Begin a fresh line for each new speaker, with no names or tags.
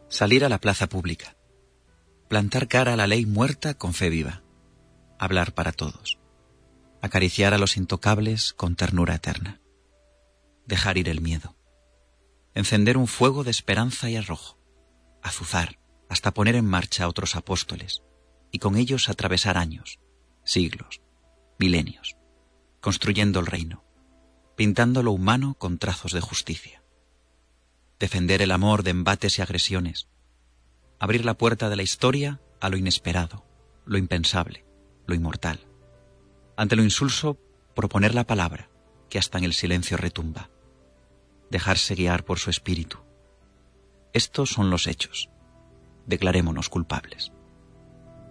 Salir a la plaza pública. Plantar cara a la ley muerta con fe viva. Hablar para todos. Acariciar a los intocables con ternura eterna. Dejar ir el miedo. Encender un fuego de esperanza y arrojo. Azuzar hasta poner en marcha a otros apóstoles y con ellos atravesar años, siglos, milenios, construyendo el reino, pintando lo humano con trazos de justicia. Defender el amor de embates y agresiones. Abrir la puerta de la historia a lo inesperado, lo impensable, lo inmortal. Ante lo insulso, proponer la palabra que hasta en el silencio retumba. Dejarse guiar por su espíritu. Estos son los hechos. Declarémonos culpables.